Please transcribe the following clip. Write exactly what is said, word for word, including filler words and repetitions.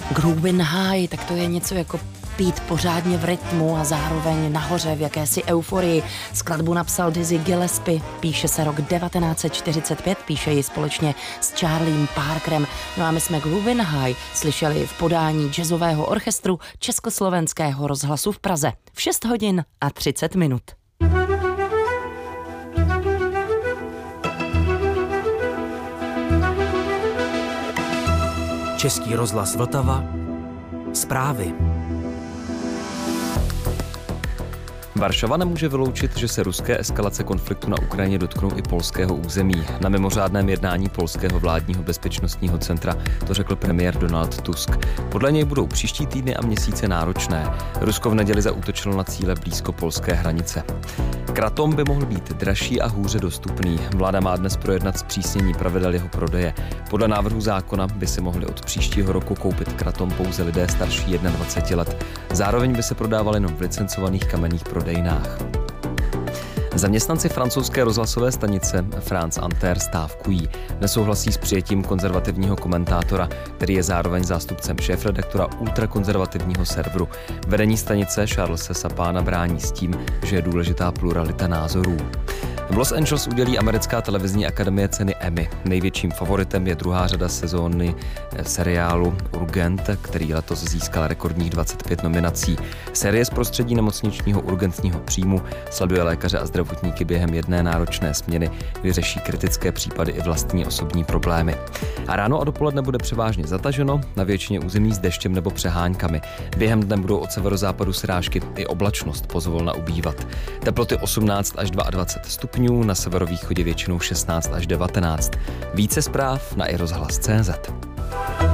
Groovin High, tak to je něco jako pít pořádně v rytmu a zároveň nahoře v jakési euforii. Skladbu napsal Dizzy Gillespie, píše se rok devatenáct set čtyřicet pět, píše ji společně s Charliem Parkerem. No a my jsme Groovin High slyšeli v podání jazzového orchestru Československého rozhlasu v Praze v šest hodin a třicet minut. Český rozhlas Vltava. Zprávy. Varšava nemůže vyloučit, že se ruské eskalace konfliktu na Ukrajině dotknou i polského území. Na mimořádném jednání polského vládního bezpečnostního centra to řekl premiér Donald Tusk. Podle něj budou příští týdny a měsíce náročné. Rusko v neděli zaútočilo na cíle blízko polské hranice. Kratom by mohl být dražší a hůře dostupný. Vláda má dnes projednat zpřísnění pravidel jeho prodeje. Podle návrhu zákona by si mohli od příštího roku koupit kratom pouze lidé starší dvacet jedna let. Zároveň by se prodával jenom v licencovaných kamenných prodejnách. Zaměstnanci francouzské rozhlasové stanice France Inter stávkují. Nesouhlasí s přijetím konzervativního komentátora, který je zároveň zástupcem šéfredaktora ultrakonzervativního serveru. Vedení stanice Charlese Sapana brání s tím, že je důležitá pluralita názorů. V Los Angeles udělí americká televizní akademie ceny Emmy. Největším favoritem je druhá řada sezóny seriálu Urgent, který letos získal rekordních dvacet pět nominací. Série z prostředí nemocničního urgentního příjmu sleduje lékaře a zdravotníky během jedné náročné směny, kdy řeší kritické případy i vlastní osobní problémy. A ráno a dopoledne bude převážně zataženo, na většině území s deštěm nebo přeháňkami. Během dne budou od severozápadu srážky i oblačnost pozvolna ubývat. Teploty osmnáct až dvacet dva stupňů, na severovýchodě většinou šestnáct až devatenáct. Více zpráv na i rozhlas tečka cé zet.